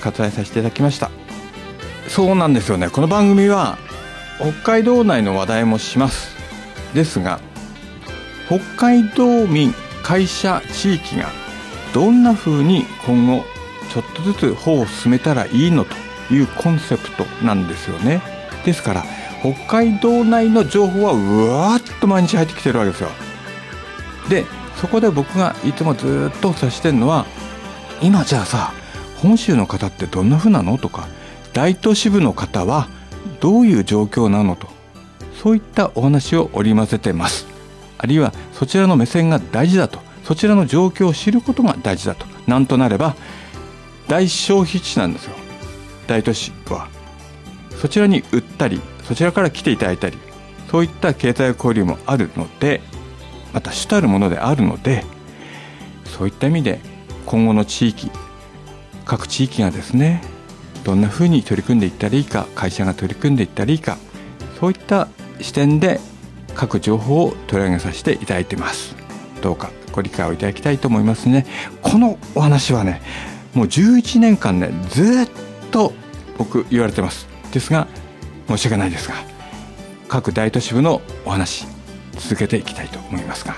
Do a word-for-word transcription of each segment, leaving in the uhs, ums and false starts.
割愛させていただきました。そうなんですよね。この番組は北海道内の話題もします。ですが、北海道民、会社、地域がどんな風に今後ちょっとずつ歩を進めたらいいのというコンセプトなんですよね。ですから北海道内の情報はうわーっと毎日入ってきてるわけですよ。で、そこで僕がいつもずっとお伝えしてるのは、今じゃあさ、本州の方ってどんな風なのとか、大都市部の方はどういう状況なのと、そういったお話を織り交ぜてます。あるいはそちらの目線が大事だと、そちらの状況を知ることが大事だと。なんとなれば大消費地なんですよ、大都市は。そちらに売ったり、そちらから来ていただいたり、そういった経済交流もあるので、また主たるものであるので、そういった意味で今後の地域、各地域がですね、どんなふうに取り組んでいったらいいか、会社が取り組んでいったらいいか、そういった視点で各情報を取り上げさせていただいています。どうかご理解をいただきたいと思いますね。このお話はね、もうじゅういちねんかんね、ずっと僕言われてます。ですが申し訳ないですが、各大都市部のお話続けていきたいと思いますが、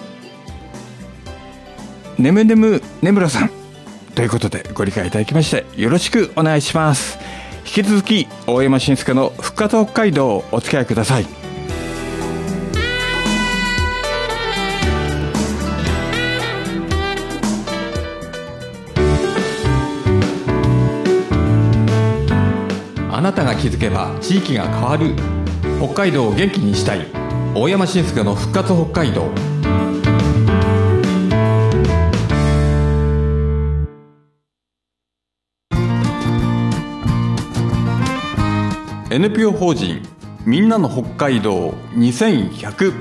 ねむねむねむらさんということでご理解いただきましてよろしくお願いします。引き続き大山伸介の復活北海道をお付き合いください。あなたが気づけば地域が変わる。北海道を元気にしたい。大山伸介の復活北海道。エヌピーオー 法人みんなの北海道にせんひゃく。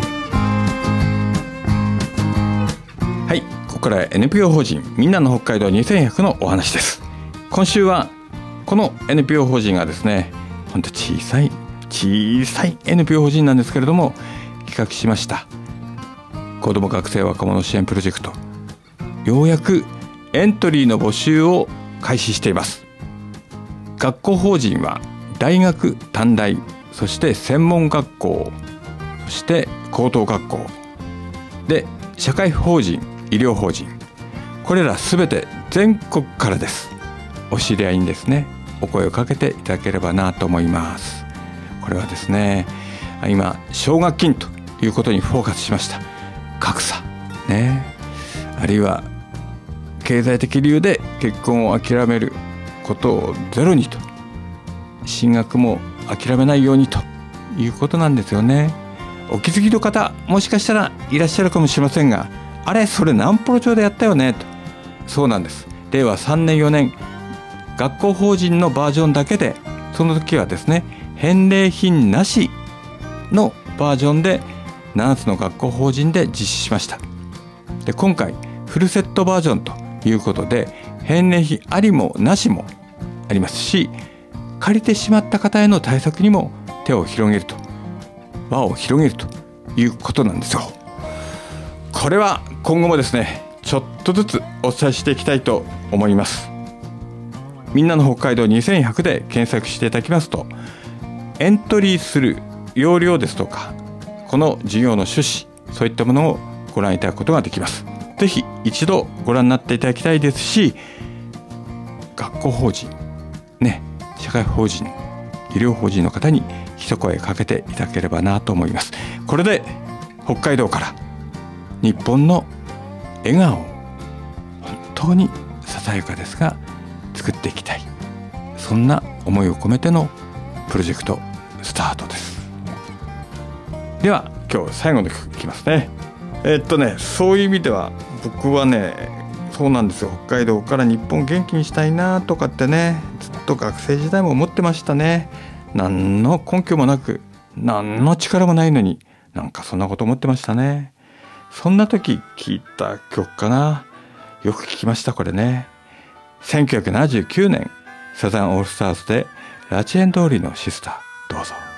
はい、ここからは エヌピーオー 法人みんなの北海道にせんひゃくのお話です。今週はこの エヌピーオー 法人がですね、ほんと小さい小さい エヌピーオー 法人なんですけれども、企画しました子ども学生若者支援プロジェクト、ようやくエントリーの募集を開始しています。学校法人は大学、短大、そして専門学校、そして高等学校で、社会法人、医療法人、これらすべて全国からです。お知り合いにですね、お声をかけていただければなと思います。これはですね、今奨学金ということにフォーカスしました。格差ね、あるいは経済的理由で結婚を諦めることをゼロにと、進学も諦めないようにということなんですよね。お気づきの方もしかしたらいらっしゃるかもしれませんが、あれそれ南幌町でやったよねと。そうなんです。れいわさんねんよねん学校法人のバージョンだけで、その時はですね、返礼品なしのバージョンでななつの学校法人で実施しました。で、今回フルセットバージョンということで、返礼品ありもなしもありますし、借りてしまった方への対策にも手を広げると、輪を広げるということなんですよ。これは今後もですね、ちょっとずつお伝えしていきたいと思います。みんなの北海道にせんひゃくで検索していただきますと、エントリーする要領ですとか、この事業の趣旨、そういったものをご覧いただくことができます。ぜひ一度ご覧になっていただきたいですし、学校法人ね、社会法人、医療法人の方に一声かけていただければなと思います。これで北海道から日本の笑顔を本当にささやかですが作っていきたい、そんな思いを込めてのプロジェクトスタートです。では今日最後の曲いきますね。えー、っとねそういう意味では僕はね、そうなんですよ、北海道から日本元気にしたいなとかってね、ずっと学生時代も思ってましたね。何の根拠もなく、何の力もないのに、なんかそんなこと思ってましたね。そんな時聴いた曲かな。よく聴きましたこれね。せんきゅうひゃくななじゅうきゅうねんサザンオールスターズでラチェン通りのシスター、どうぞ。